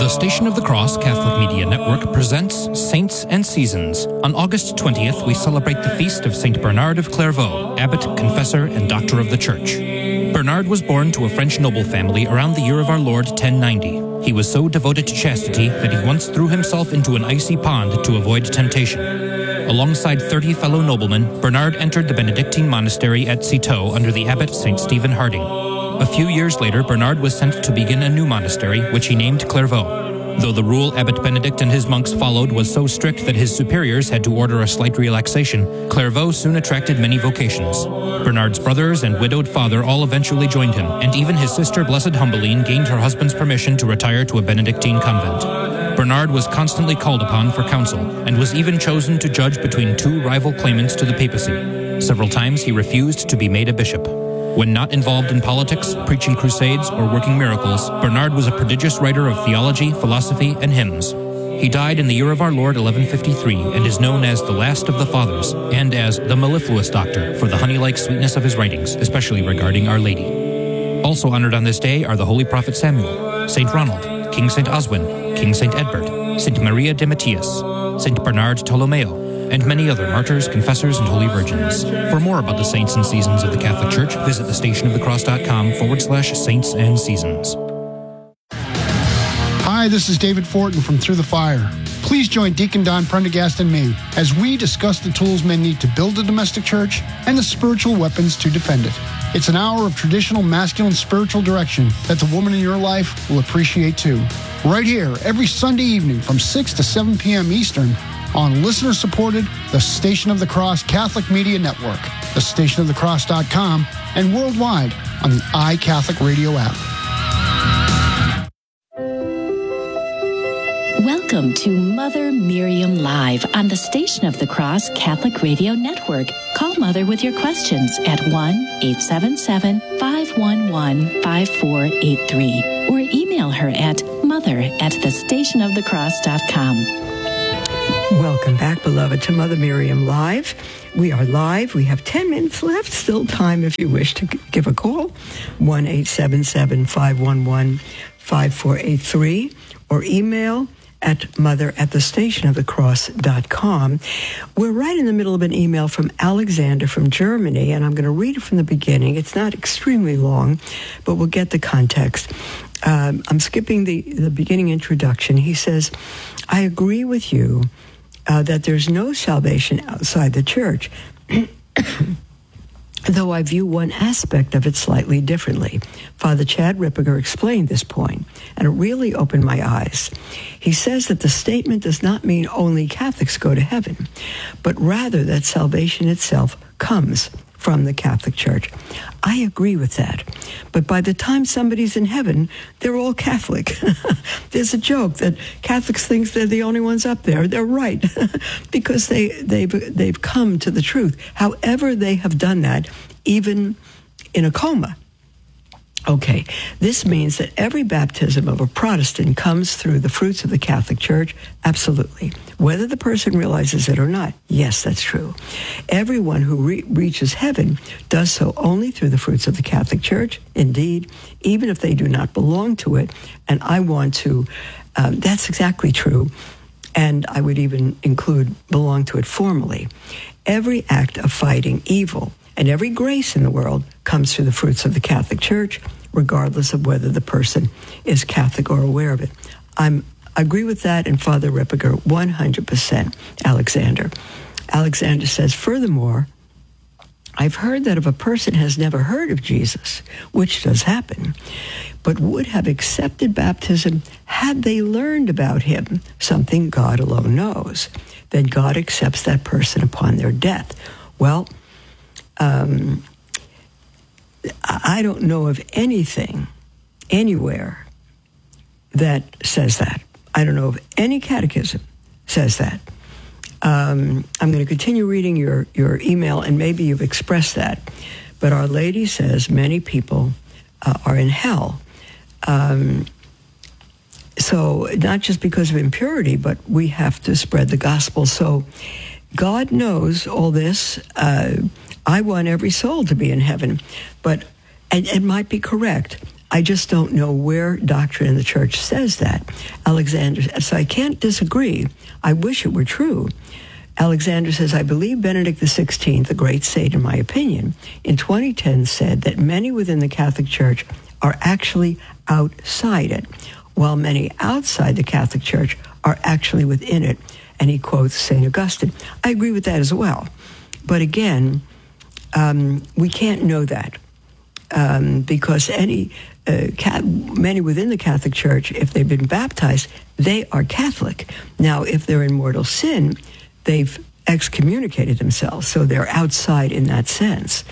The Station of the Cross Catholic Media Network presents Saints and Seasons. On August 20th, we celebrate the feast of Saint Bernard of Clairvaux, abbot, confessor, and doctor of the Church. Bernard was born to a French noble family around the year of our Lord 1090. He was so devoted to chastity that he once threw himself into an icy pond to avoid temptation. Alongside 30 fellow noblemen, Bernard entered the Benedictine monastery at Citeaux under the abbot St. Stephen Harding. A few years later, Bernard was sent to begin a new monastery, which he named Clairvaux. Though the rule Abbot Benedict and his monks followed was so strict that his superiors had to order a slight relaxation, Clairvaux soon attracted many vocations. Bernard's brothers and widowed father all eventually joined him, and even his sister Blessed Humbeline gained her husband's permission to retire to a Benedictine convent. Bernard was constantly called upon for counsel, and was even chosen to judge between two rival claimants to the papacy. Several times he refused to be made a bishop. When not involved in politics, preaching crusades, or working miracles, Bernard was a prodigious writer of theology, philosophy, and hymns. He died in the year of our Lord 1153 and is known as the last of the Fathers and as the mellifluous doctor for the honey-like sweetness of his writings, especially regarding Our Lady. Also honored on this day are the Holy Prophet Samuel, Saint Ronald, King Saint Oswin, King Saint Edbert, Saint Maria de Matthias, Saint Bernard Tolomeo, and many other martyrs, confessors, and holy virgins. For more about the saints and seasons of the Catholic Church, visit thestationofthecross.com/saints and seasons. Hi, this is David Fortin from Through the Fire. Please join Deacon Don Prendergast and me as we discuss the tools men need to build a domestic church and the spiritual weapons to defend it. It's an hour of traditional masculine spiritual direction that the woman in your life will appreciate too. Right here, every Sunday evening from 6 to 7 p.m. Eastern, on listener-supported The Station of the Cross Catholic Media Network, thestationofthecross.com, and worldwide on the iCatholic Radio app. Welcome to Mother Miriam Live on the Station of the Cross Catholic Radio Network. Call Mother with your questions at 1-877-511-5483 or email her at mother@thestationofthecross.com. Welcome back, beloved, to Mother Miriam Live. We are live. We have 10 minutes left. Still time if you wish to give a call. 1-877-511-5483 or email at mother@thestationofthecross.com. We're right in the middle of an email from Alexander from Germany, and I'm going to read it from the beginning. It's not extremely long, but we'll get the context. I'm skipping the beginning introduction. He says, I agree with you that there's no salvation outside the church, though I view one aspect of it slightly differently. Father Chad Ripperger explained this point, and it really opened my eyes. He says that the statement does not mean only Catholics go to heaven, but rather that salvation itself comes from the Catholic Church. I agree with that. But by the time somebody's in heaven, they're all Catholic. There's a joke that Catholics think they're the only ones up there. They're right, because they've come to the truth. However, they have done that, even in a coma. Okay, this means that every baptism of a Protestant comes through the fruits of the Catholic Church? Absolutely. Whether the person realizes it or not, yes, that's true. Everyone who reaches heaven does so only through the fruits of the Catholic Church, indeed, even if they do not belong to it. And I want to, that's exactly true. And I would even include belong to it formally. Every act of fighting evil and every grace in the world comes through the fruits of the Catholic Church, regardless of whether the person is Catholic or aware of it. I agree with that, and Father Ripperger, 100%, Alexander. Alexander says, furthermore, I've heard that if a person has never heard of Jesus, which does happen, but would have accepted baptism had they learned about him, something God alone knows, then God accepts that person upon their death. Well, I don't know of anything anywhere that says that. I don't know of any catechism says that. I'm going to continue reading your email, and maybe you've expressed that. But Our Lady says many people are in hell. So not just because of impurity, but we have to spread the gospel. So God knows all this. I want every soul to be in heaven, but and it might be correct. I just don't know where doctrine in the church says that. Alexander, so I can't disagree. I wish it were true. Alexander says, I believe Benedict XVI, the great saint in my opinion, in 2010 said that many within the Catholic Church are actually outside it, while many outside the Catholic Church are actually within it. And he quotes St. Augustine. I agree with that as well. But again, we can't know that because many within the Catholic Church, if they've been baptized, they are Catholic. Now, if they're in mortal sin, they've excommunicated themselves, so they're outside in that sense.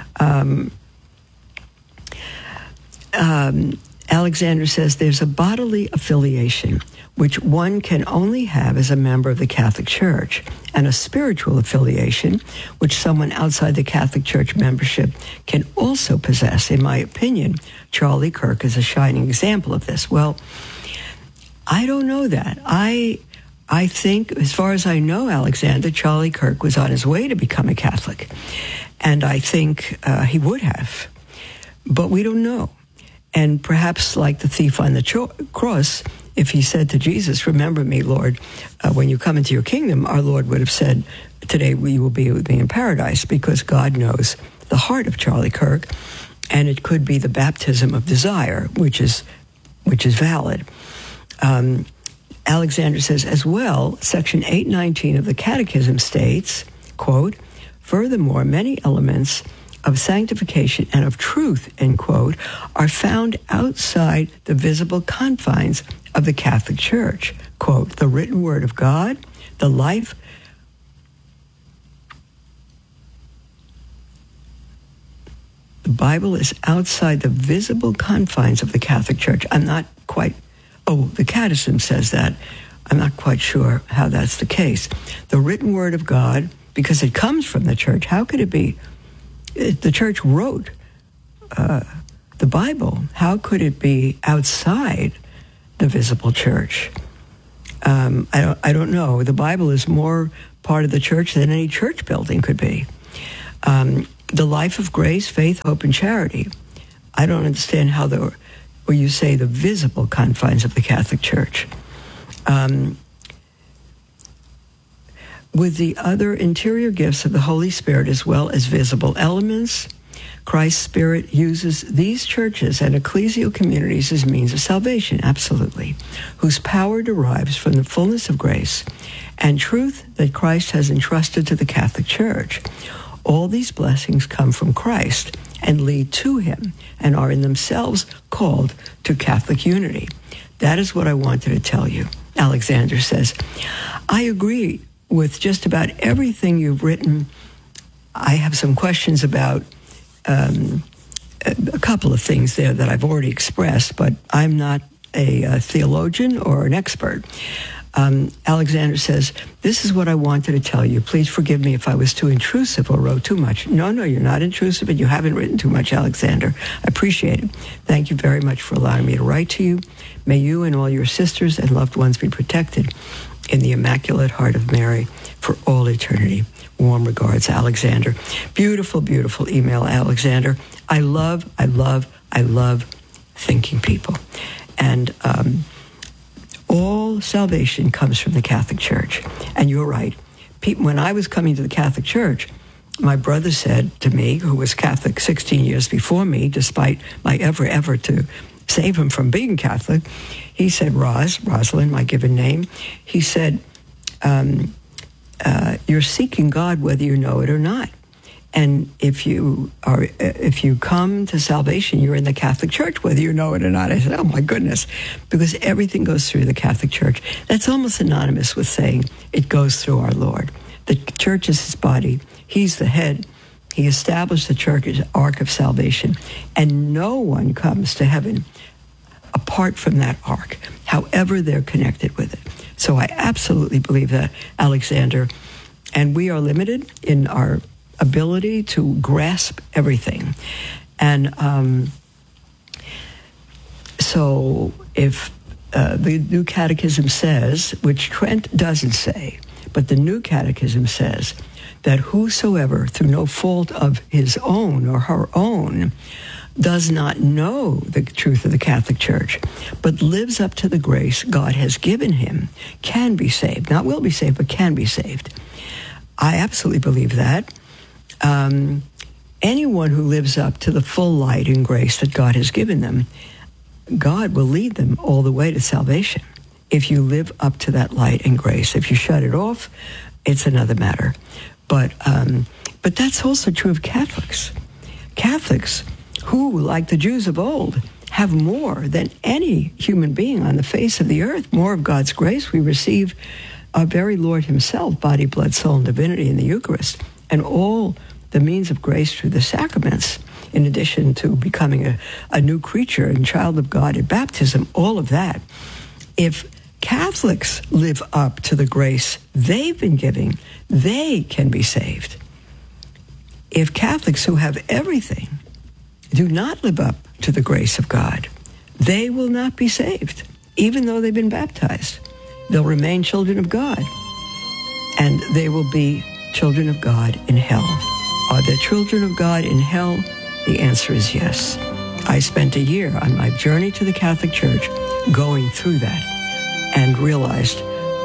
Alexander says there's a bodily affiliation which one can only have as a member of the Catholic Church, and a spiritual affiliation which someone outside the Catholic Church membership can also possess. In my opinion, Charlie Kirk is a shining example of this. Well, I don't know that. I think, as far as I know, Alexander, Charlie Kirk was on his way to become a Catholic. And I think he would have. But we don't know. And perhaps like the thief on the cross, if he said to Jesus, remember me, Lord, when you come into your kingdom, our Lord would have said, today we will be with me in paradise, because God knows the heart of Charlie Kirk. And it could be the baptism of desire, which is valid. Alexander says as well, section 819 of the Catechism states, quote, furthermore, many elements of sanctification and of truth, end quote, are found outside the visible confines of the Catholic Church. Quote, the written word of God, the life, the Bible is outside the visible confines of the Catholic Church. The Catechism says that. I'm not quite sure how that's the case. The written word of God, because it comes from the church, how could it be? The church wrote the Bible. How could it be outside the visible church? I don't know. The Bible is more part of the church than any church building could be. The life of grace, faith, hope, and charity. I don't understand how where you say the visible confines of the Catholic Church. With the other interior gifts of the Holy Spirit as well as visible elements, Christ's Spirit uses these churches and ecclesial communities as means of salvation, absolutely, whose power derives from the fullness of grace and truth that Christ has entrusted to the Catholic Church. All these blessings come from Christ and lead to him and are in themselves called to Catholic unity. That is what I wanted to tell you. Alexander says, I agree with just about everything you've written. I have some questions about a couple of things there that I've already expressed, but I'm not a theologian or an expert. Alexander says, this is what I wanted to tell you. Please forgive me if I was too intrusive or wrote too much. No, you're not intrusive, and you haven't written too much, Alexander. I appreciate it. Thank you very much for allowing me to write to you. May you and all your sisters and loved ones be protected in the Immaculate Heart of Mary for all eternity. Warm regards, Alexander. Beautiful, beautiful email, Alexander. I love thinking people. And all salvation comes from the Catholic Church. And you're right. When I was coming to the Catholic Church, my brother said to me, who was Catholic 16 years before me, despite my effort to save him from being Catholic, he said, Rosalind, my given name, he said, you're seeking God whether you know it or not. And if you come to salvation, you're in the Catholic Church, whether you know it or not. I said, oh my goodness, because everything goes through the Catholic Church. That's almost synonymous with saying it goes through our Lord. The church is his body. He's the head. He established the church as ark of salvation. And no one comes to heaven apart from that ark, however they're connected with it. So I absolutely believe that, Alexander. And we are limited in our ability to grasp everything. And so if the New Catechism says, which Trent doesn't say, but the New Catechism says that whosoever, through no fault of his own or her own, does not know the truth of the Catholic Church, but lives up to the grace God has given him, can be saved. Not will be saved, but can be saved. I absolutely believe that. Anyone who lives up to the full light and grace that God has given them, God will lead them all the way to salvation. If you live up to that light and grace, if you shut it off, it's another matter. But that's also true of Catholics. Catholics who, like the Jews of old, have more than any human being on the face of the earth, more of God's grace. We receive our very Lord himself, body, blood, soul, and divinity in the Eucharist, and all the means of grace through the sacraments, in addition to becoming a new creature and child of God at baptism, all of that. If Catholics live up to the grace they've been giving, they can be saved. If Catholics who have everything do not live up to the grace of God, they will not be saved, even though they've been baptized. They'll remain children of God, and they will be children of God in hell. Are there children of God in hell? The answer is yes. I spent a year on my journey to the Catholic Church going through that and realized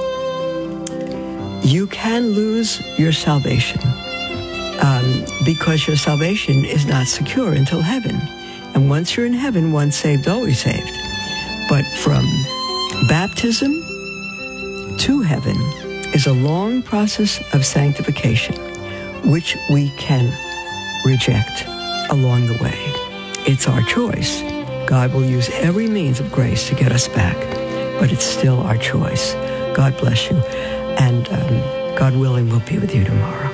you can lose your salvation because your salvation is not secure until heaven. And once you're in heaven, once saved, always saved. But from baptism to heaven is a long process of sanctification, which we can reject along the way. It's our choice. God will use every means of grace to get us back, but it's still our choice. God bless you, and God willing, we'll be with you tomorrow.